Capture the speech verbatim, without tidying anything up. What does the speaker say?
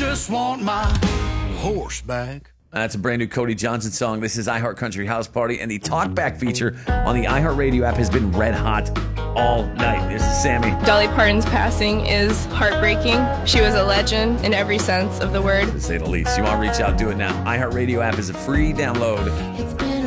just want my horse back. That's a brand new Cody Johnson song. This is iHeart Country House Party, and the Talkback feature on the iHeartRadio app has been red hot all night. This is Sammy. Dolly Parton's passing is heartbreaking. She was a legend in every sense of the word. To say the least. You want to reach out, do it now. iHeartRadio app is a free download. It's been